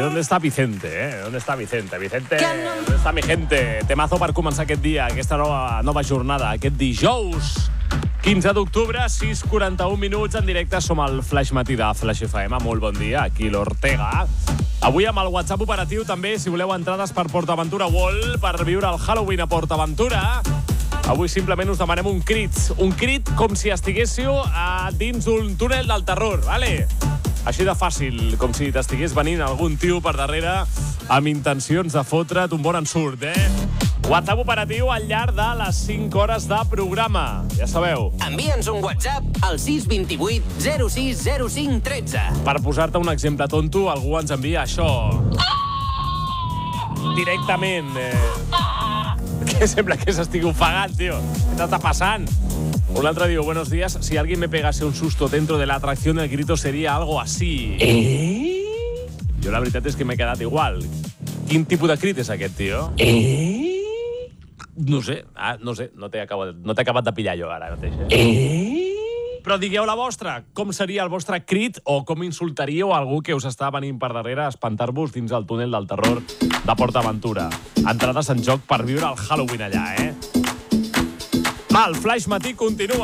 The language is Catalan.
¿Dónde está Vicente, ¿Dónde está Vicente? Vicente, ¿dónde está mi gente? Temazo per començar aquest dia, aquesta nova jornada, aquest dijous. 15 d'octubre, 6:41 minuts, en directe. Som al Flash Matí de Flash FM. Molt bon dia, aquí l'Ortega. Avui amb el WhatsApp operatiu també, si voleu entrades per PortAventura World, per viure el Halloween a PortAventura. Avui simplement us demanem un crit com si estiguéssiu dins d'un túnel del terror, vale? Així de fàcil, com si t'estigués venint algun tio per darrere amb intencions de fotre't un bon ensurt, WhatsApp operatiu al llarg de les 5 hores de programa. Ja sabeu. Envia'ns un WhatsApp al 628 06 05 13. Per posar-te un exemple tonto, algú ens envia això. Directament. Que sembla que s'estigui ofegant, tio. Què t'està passant? Un altre diu, buenos días, si alguien me pegase un susto dentro de la atracción, el grito sería algo así. Jo la veritat és que m'he quedat igual. Quin tipus de crit és aquest, tio? No sé, no t'he acabat de pillar jo ara mateix. Però digueu la vostra, com seria el vostre crit o com insultaríeu algú que us està venint per darrere a espantar-vos dins el túnel del terror de PortAventura. Entrades en joc per viure el Halloween allà, Va, el Flash Matí continua.